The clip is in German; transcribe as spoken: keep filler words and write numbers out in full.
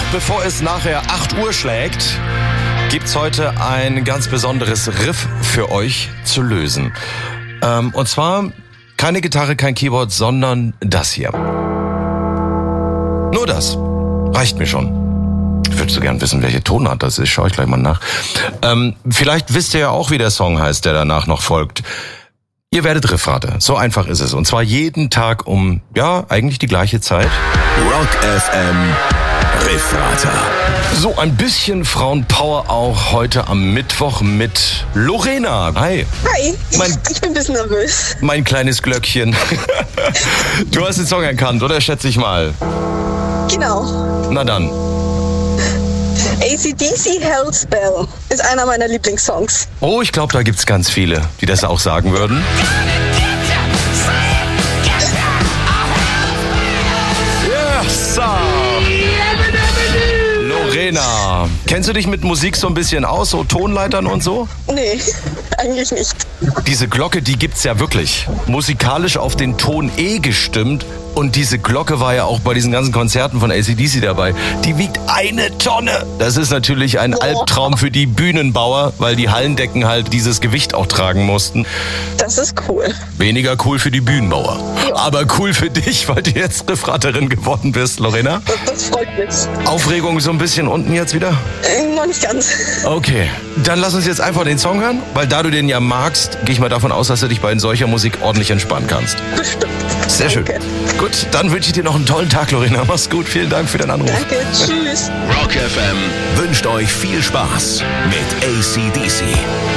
Bevor es nachher acht Uhr schlägt, gibt's heute ein ganz besonderes Riff für euch zu lösen. Ähm, und zwar keine Gitarre, kein Keyboard, sondern das hier. Nur das. Reicht mir schon. Ich würde so gern wissen, welche Tonart das ist. Schau ich gleich mal nach. Ähm, vielleicht wisst ihr ja auch, wie der Song heißt, der danach noch folgt. Ihr werdet Riffrate. So einfach ist es. Und zwar jeden Tag um, ja, eigentlich die gleiche Zeit. Rock F M Riffrate. So ein bisschen Frauenpower auch heute am Mittwoch mit Lorena. Hi. Hi, Mein- ich bin ein bisschen nervös. Mein kleines Glöckchen. Du hast den Song erkannt, oder? Schätze ich mal. Genau. Na dann. A C D C Hellspell ist einer meiner Lieblingssongs. Oh, ich glaube, da gibt's ganz viele, die das auch sagen würden. Yes, sir. Lorena, kennst du dich mit Musik so ein bisschen aus, so Tonleitern und so? Nee, eigentlich nicht. Diese Glocke, die gibt's ja wirklich. Musikalisch auf den Ton E gestimmt. Und diese Glocke war ja auch bei diesen ganzen Konzerten von A C D C dabei. Die wiegt eine Tonne. Das ist natürlich ein Boah. Albtraum für die Bühnenbauer, weil die Hallendecken halt dieses Gewicht auch tragen mussten. Das ist cool. Weniger cool für die Bühnenbauer. Ja. Aber cool für dich, weil du jetzt Riffraterin geworden bist, Lorena. Das, das freut mich. Aufregung so ein bisschen unten jetzt wieder? Äh, noch nicht ganz. Okay, dann lass uns jetzt einfach den Song hören, weil da du den ja magst, gehe ich mal davon aus, dass du dich bei solcher Musik ordentlich entspannen kannst. Bestimmt. Sehr schön. Danke. Gut, dann wünsche ich dir noch einen tollen Tag, Lorena. Mach's gut, vielen Dank für deinen Anruf. Danke, tschüss. Rock F M wünscht euch viel Spaß mit A C D C.